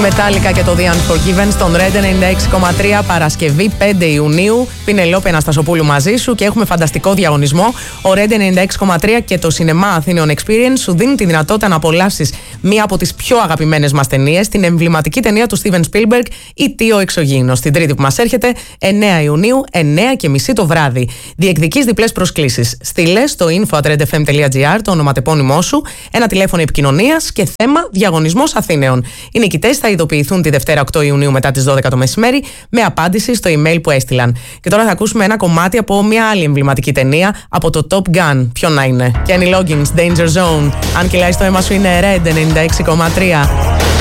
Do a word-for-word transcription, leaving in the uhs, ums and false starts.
Metallica και το The Unforgiven στον Red ενενήντα έξι κόμμα τρία, Παρασκευή πέντε Ιουνίου. Πινελόπη Αναστασοπούλου μαζί σου και έχουμε φανταστικό διαγωνισμό. Ο Red ενενήντα έξι κόμμα τρία και το Cinema Athenion Experience σου δίνουν τη δυνατότητα να απολαύσεις μία από τις πιο αγαπημένες μας ταινίες, την εμβληματική ταινία του Steven Spielberg, η Τι ο Εξωγήινος. Την Τρίτη που μας έρχεται, εννέα Ιουνίου, εννέα και μισή το βράδυ. Διεκδικείς διπλές προσκλήσεις. Στείλε στο info at redfm dot gr το ονοματεπώνυμό σου, ένα τηλέφωνο επικοινωνίας και θέμα διαγωνισμός Αθήνεων. Οι νικητές θα ειδοποιηθούν τη Δευτέρα οκτώ Ιουνίου μετά τις δώδεκα το μεσημέρι με απάντηση στο email που έστειλαν. Και τώρα θα ακούσουμε ένα κομμάτι από μια άλλη εμβληματική ταινία, από το Top Gun. Ποιο να είναι? Kenny Loggins, Danger Zone. Αν κυλάει το αίμα σου είναι Red ενενήντα έξι κόμμα τρία.